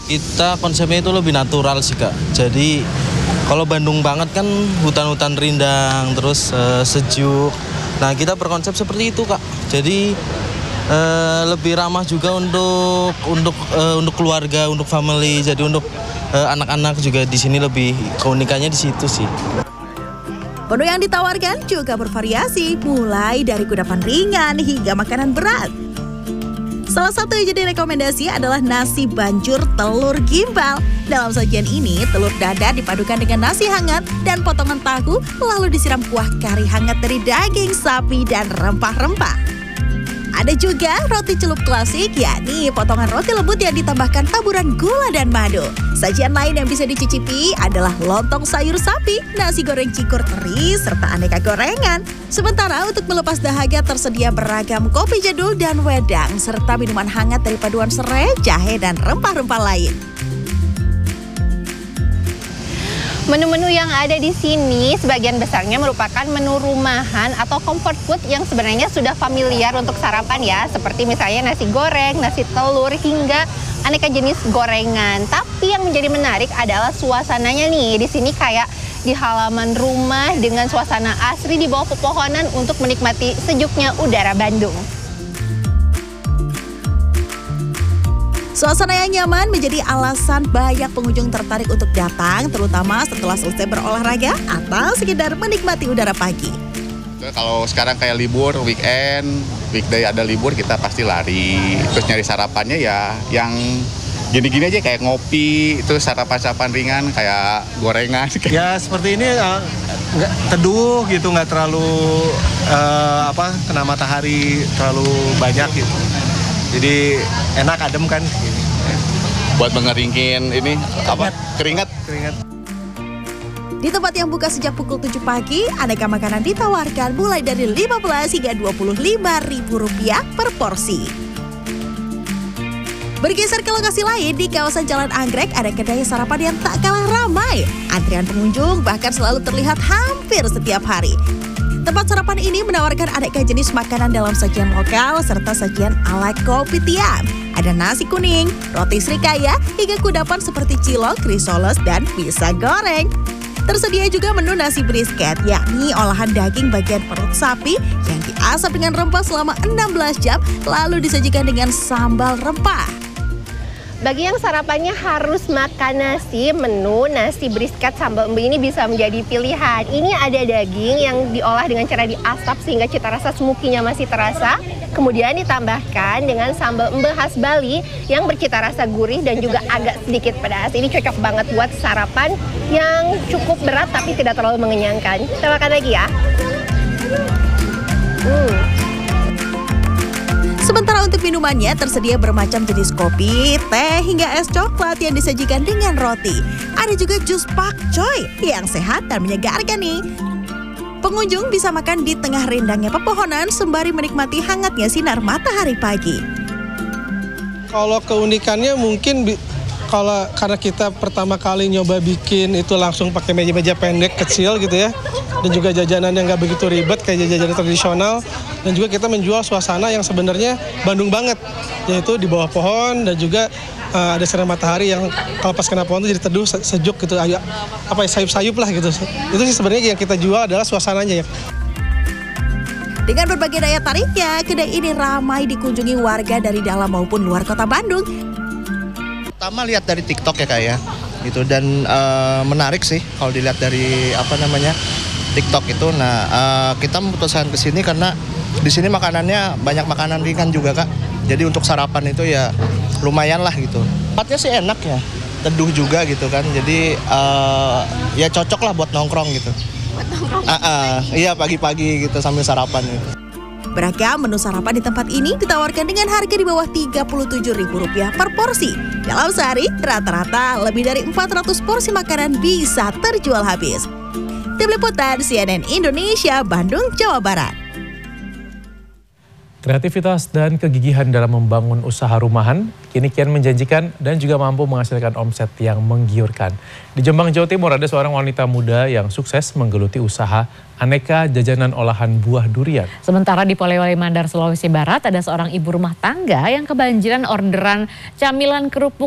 Kita konsepnya itu lebih natural sih Kak. Jadi kalau Bandung banget kan hutan-hutan rindang, terus sejuk. Nah kita berkonsep seperti itu Kak. Jadi lebih ramah juga untuk keluarga, untuk family. Jadi untuk anak-anak juga di sini lebih keunikannya di situ sih. Menu yang ditawarkan juga bervariasi, mulai dari kudapan ringan hingga makanan berat. Salah satu yang jadi rekomendasi adalah nasi banjur telur gimbal. Dalam sajian ini, telur dadar dipadukan dengan nasi hangat dan potongan tahu, lalu disiram kuah kari hangat dari daging sapi dan rempah-rempah. Ada juga roti celup klasik, yakni potongan roti lembut yang ditambahkan taburan gula dan madu. Sajian lain yang bisa dicicipi adalah lontong sayur sapi, nasi goreng cikur teri, serta aneka gorengan. Sementara untuk melepas dahaga tersedia beragam kopi jadul dan wedang, serta minuman hangat dari paduan serai, jahe, dan rempah-rempah lain. Menu-menu yang ada di sini sebagian besarnya merupakan menu rumahan atau comfort food yang sebenarnya sudah familiar untuk sarapan ya, seperti misalnya nasi goreng, nasi telur, hingga aneka jenis gorengan. Tapi yang menjadi menarik adalah suasananya nih. Di sini kayak di halaman rumah dengan suasana asri di bawah pepohonan untuk menikmati sejuknya udara Bandung. Suasana yang nyaman menjadi alasan banyak pengunjung tertarik untuk datang, terutama setelah selesai berolahraga atau sekedar menikmati udara pagi. Kalau sekarang kayak libur, weekend, weekday ada libur, kita pasti lari. Terus nyari sarapannya ya yang gini-gini aja, kayak ngopi, terus sarapan-sarapan ringan kayak gorengan. Ya seperti ini nggak teduh gitu, nggak terlalu kena matahari terlalu banyak gitu. Jadi enak, adem kan. Buat mengeringin ini keringat. Di tempat yang buka sejak pukul 7 pagi, aneka makanan ditawarkan mulai dari Rp15 hingga Rp25.000 per porsi. Bergeser ke lokasi lain, di kawasan Jalan Anggrek ada kedai sarapan yang tak kalah ramai. Antrian pengunjung bahkan selalu terlihat hampir setiap hari. Tempat sarapan ini menawarkan aneka jenis makanan dalam sajian lokal serta sajian ala kopi tiam. Ada nasi kuning, roti srikaya, hingga kudapan seperti cilok, risoles, dan pisang goreng. Tersedia juga menu nasi brisket, yakni olahan daging bagian perut sapi yang diasap dengan rempah selama 16 jam, lalu disajikan dengan sambal rempah. Bagi yang sarapannya harus makan nasi, menu nasi brisket sambal embe ini bisa menjadi pilihan. Ini ada daging yang diolah dengan cara diasap sehingga cita rasa smoky-nya masih terasa. Kemudian ditambahkan dengan sambal embe khas Bali yang bercita rasa gurih dan juga agak sedikit pedas. Ini cocok banget buat sarapan yang cukup berat tapi tidak terlalu mengenyangkan. Kita makan lagi ya. Sementara untuk minumannya tersedia bermacam jenis kopi, teh, hingga es coklat yang disajikan dengan roti. Ada juga jus pakcoy yang sehat dan menyegarkan nih. Pengunjung bisa makan di tengah rindangnya pepohonan sembari menikmati hangatnya sinar matahari pagi. Kalau keunikannya mungkin karena kita pertama kali nyoba bikin itu langsung pakai meja-meja pendek kecil gitu ya. Dan juga jajanan yang nggak begitu ribet kayak jajanan tradisional. Dan juga kita menjual suasana yang sebenarnya Bandung banget, yaitu di bawah pohon dan juga ada sinar matahari yang kalau pas kena pohon itu jadi teduh, sejuk gitu, sayup-sayup lah gitu. Itu sih sebenarnya yang kita jual adalah suasananya ya. Dengan berbagai daya tariknya, kedai ini ramai dikunjungi warga dari dalam maupun luar kota Bandung. Pertama lihat dari TikTok ya Kak ya, gitu, dan menarik sih kalau dilihat dari TikTok itu. Nah kita memutuskan kesini karena di sini makanannya banyak makanan ringan juga Kak. Jadi untuk sarapan itu ya lumayan lah gitu. Tempatnya sih enak ya, teduh juga gitu kan. Jadi ya cocok lah buat nongkrong gitu. Iya pagi-pagi gitu sambil sarapan gitu. Beragam menu sarapan di tempat ini ditawarkan dengan harga di bawah Rp37.000 per porsi. Dalam sehari, rata-rata lebih dari 400 porsi makanan bisa terjual habis. Tim Liputan CNN Indonesia, Bandung, Jawa Barat. Kreativitas dan kegigihan dalam membangun usaha rumahan kini kian menjanjikan dan juga mampu menghasilkan omset yang menggiurkan. Di Jombang, Jawa Timur ada seorang wanita muda yang sukses menggeluti usaha aneka jajanan olahan buah durian. Sementara di Polewali Mandar, Sulawesi Barat ada seorang ibu rumah tangga yang kebanjiran orderan camilan kerupuk